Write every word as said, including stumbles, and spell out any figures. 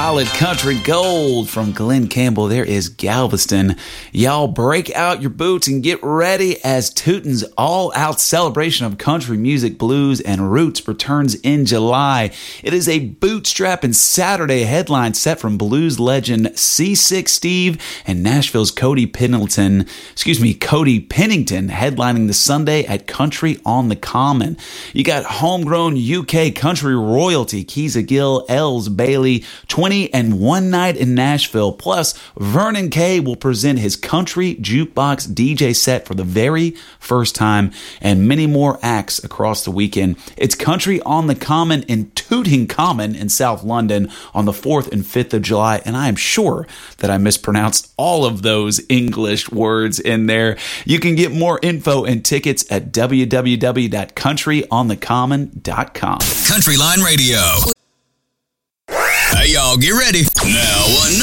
solid country gold from Glenn Campbell. There is Galveston. Y'all break out your boots and get ready as Tootin's all-out celebration of country music, blues, and roots returns in July. It is a bootstrapping Saturday headline set from blues legend C six Steve and Nashville's Cody Pennington, excuse me, Cody Pennington headlining the Sunday at Country on the Common. You got homegrown U K country royalty, Keeza Gill, Els Bailey, twenty and One Night in Nashville. Plus, Vernon Kay will present his country jukebox D J set for the very first time, and many more acts across the weekend. It's Country on the Common in Tooting Common in South London on the fourth and fifth of July, and I am sure that I mispronounced all of those English words in there. You can get more info and tickets at w w w dot country on the common dot com. Country Line Radio. Hey, y'all, get ready. Now, another